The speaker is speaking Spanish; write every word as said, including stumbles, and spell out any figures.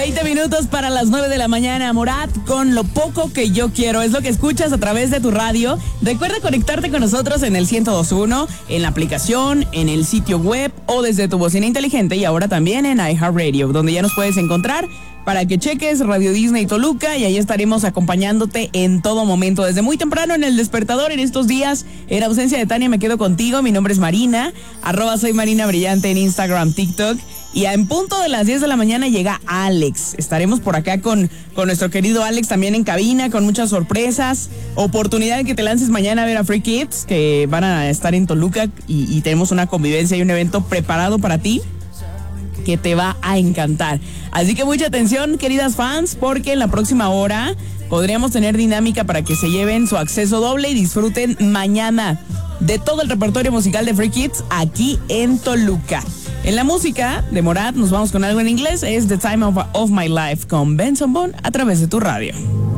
veinte minutos para las nueve de la mañana. Morat con Lo Poco Que Yo Quiero. Es lo que escuchas a través de tu radio. Recuerda conectarte con nosotros en el ciento dos punto uno, en la aplicación, en el sitio web o desde tu bocina inteligente y ahora también en iHeartRadio, donde ya nos puedes encontrar para que cheques Radio Disney Toluca y ahí estaremos acompañándote en todo momento. Desde muy temprano en El Despertador, en estos días, en ausencia de Tania, me quedo contigo. Mi nombre es Marina, arroba soy Marina Brillante en Instagram, TikTok. Y en punto de las diez de la mañana llega Alex. Estaremos por acá con, con nuestro querido Alex también en cabina, con muchas sorpresas. Oportunidad de que te lances mañana a ver a Free Kids, que van a estar en Toluca y, y tenemos una convivencia y un evento preparado para ti que te va a encantar. Así que mucha atención, queridas fans, porque en la próxima hora podríamos tener dinámica para que se lleven su acceso doble y disfruten mañana de todo el repertorio musical de Free Kids aquí en Toluca. En la música de Morat nos vamos con algo en inglés. Es The Time of, of My Life con Benson Boone a través de tu radio.